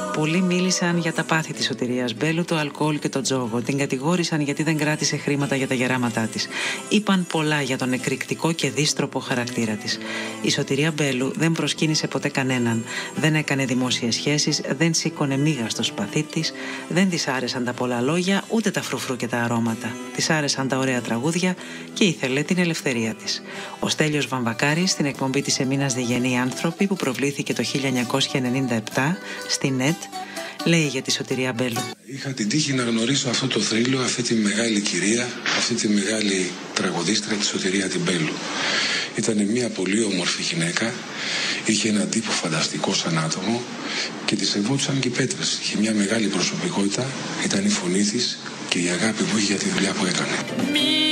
Πολλοί μίλησαν για τα πάθη της Σωτηρίας Μπέλου, το αλκοόλ και το τζόγο. Την κατηγόρησαν γιατί δεν κράτησε χρήματα για τα γεράματά της. Είπαν πολλά για τον εκρηκτικό και δύστροπο χαρακτήρα της. Η Σωτηρία Μπέλου δεν προσκύνησε ποτέ κανέναν. Δεν έκανε δημόσιες σχέσεις, δεν σήκωνε μίγα στο σπαθί της. Δεν της άρεσαν τα πολλά λόγια, ούτε τα φρουφρού και τα αρώματα. Της άρεσαν τα ωραία τραγούδια και ήθελε την ελευθερία της. Ο Στέλιος Βαμβακάρης, στην εκπομπή της Εμίνας Διγενή Άνθρωποι, που προβλήθηκε το 1997 στην ΕΤ, λέει για τη Σωτηρία Μπέλου. Είχα την τύχη να γνωρίσω αυτό το θρύλο, αυτή τη μεγάλη κυρία, αυτή τη μεγάλη τραγουδίστρια, τη Σωτηρία την Μπέλου. Ήταν μια πολύ όμορφη γυναίκα, είχε έναν τύπο φανταστικό σαν άτομο και τη σεβόντουσαν και οι πέτρες. Είχε μια μεγάλη προσωπικότητα, ήταν η φωνή της και η αγάπη που είχε για τη δουλειά που έκανε.